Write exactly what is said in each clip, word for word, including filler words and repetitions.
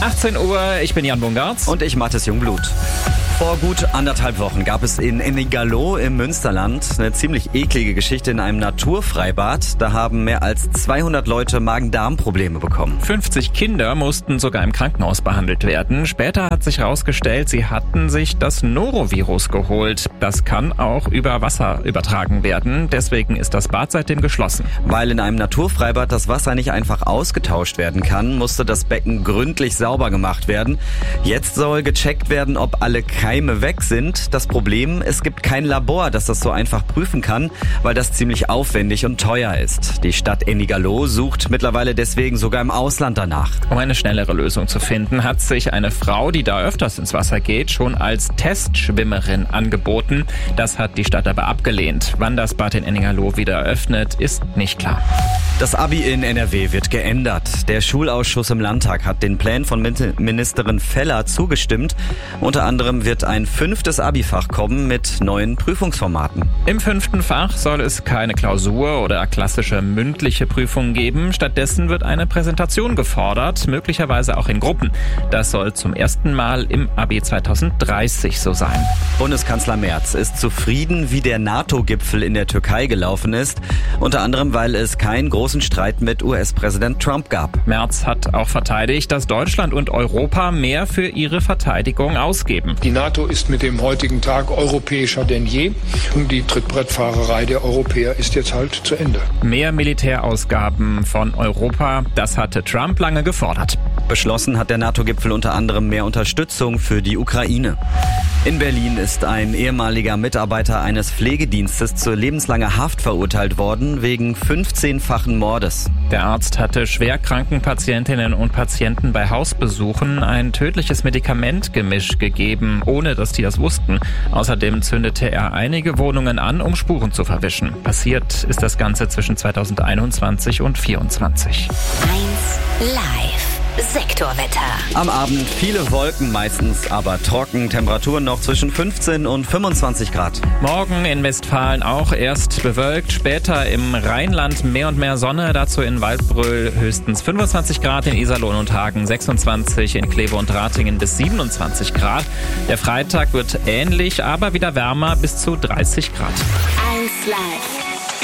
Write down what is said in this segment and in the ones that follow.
achtzehn Uhr, ich bin Jan Bungartz. Und ich, Mathis Jungblut. Vor gut anderthalb Wochen gab es in Ennigerloh im Münsterland eine ziemlich eklige Geschichte in einem Naturfreibad. Da haben mehr als zweihundert Leute Magen-Darm-Probleme bekommen. fünfzig Kinder mussten sogar im Krankenhaus behandelt werden. Später hat sich herausgestellt, sie hatten sich das Norovirus geholt. Das kann auch über Wasser übertragen werden. Deswegen ist das Bad seitdem geschlossen. Weil in einem Naturfreibad das Wasser nicht einfach ausgetauscht werden kann, musste das Becken gründlich sauber gemacht werden. Jetzt soll gecheckt werden, ob alle Keime weg sind. Das Problem, es gibt kein Labor, das das so einfach prüfen kann, weil das ziemlich aufwendig und teuer ist. Die Stadt Ennigerloh sucht mittlerweile deswegen sogar im Ausland danach. Um eine schnellere Lösung zu finden, hat sich eine Frau, die da öfters ins Wasser geht, schon als Testschwimmerin angeboten. Das hat die Stadt aber abgelehnt. Wann das Bad in Ennigerloh wieder öffnet, ist nicht klar. Das Abi in N R W wird geändert. Der Schulausschuss im Landtag hat den Plänen von Ministerin Feller zugestimmt. Unter anderem wird ein fünftes Abi-Fach kommen mit neuen Prüfungsformaten. Im fünften Fach soll es keine Klausur oder klassische mündliche Prüfung geben. Stattdessen wird eine Präsentation gefordert, möglicherweise auch in Gruppen. Das soll zum ersten Mal im Abi zwanzig dreißig so sein. Bundeskanzler Merz ist zufrieden, wie der NATO-Gipfel in der Türkei gelaufen ist. Unter anderem, weil es keinen großen Streit mit U S-Präsident Trump gab. Merz hat auch verteidigt, dass Deutschland und Europa mehr für ihre Verteidigung ausgeben. Die NATO ist mit dem heutigen Tag europäischer denn je. Und die Trittbrettfahrerei der Europäer ist jetzt halt zu Ende. Mehr Militärausgaben von Europa, das hatte Trump lange gefordert. Beschlossen hat der NATO-Gipfel unter anderem mehr Unterstützung für die Ukraine. In Berlin ist ein ehemaliger Mitarbeiter eines Pflegedienstes zu lebenslanger Haft verurteilt worden wegen fünfzehnfachen Mordes. Der Arzt hatte schwerkranken Patientinnen und Patienten bei Hausbesuchen ein tödliches Medikamentgemisch gegeben, ohne dass die das wussten. Außerdem zündete er einige Wohnungen an, um Spuren zu verwischen. Passiert ist das Ganze zwischen zweitausendeinundzwanzig und vierundzwanzig. eins Live. Sektorwetter. Am Abend viele Wolken, meistens aber trocken. Temperaturen noch zwischen fünfzehn und fünfundzwanzig Grad. Morgen in Westfalen auch erst bewölkt, später im Rheinland mehr und mehr Sonne. Dazu in Waldbröl höchstens fünfundzwanzig Grad, in Iserlohn und Hagen sechsundzwanzig, in Kleve und Ratingen bis siebenundzwanzig Grad. Der Freitag wird ähnlich, aber wieder wärmer, bis zu dreißig Grad. eins Live.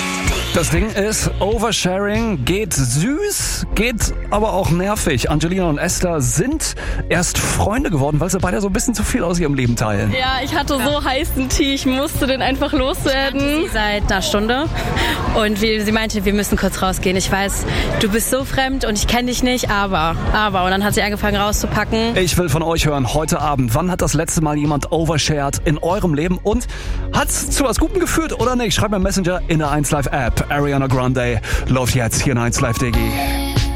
Das Ding ist, Oversharing geht süß, geht aber auch nervig. Angelina und Esther sind erst Freunde geworden, weil sie beide so ein bisschen zu viel aus ihrem Leben teilen. Ja, ich hatte so heißen Tee, ich musste den einfach loswerden. Sie seit einer Stunde und wie, sie meinte, wir müssen kurz rausgehen. Ich weiß, du bist so fremd und ich kenne dich nicht, aber, aber. Und dann hat sie angefangen rauszupacken. Ich will von euch hören, heute Abend, wann hat das letzte Mal jemand overshared in eurem Leben und hat's zu was Gutem geführt oder nicht? Schreibt mir Messenger in der eins Live App. Ariana Grande läuft jetzt hier in eins Live D G.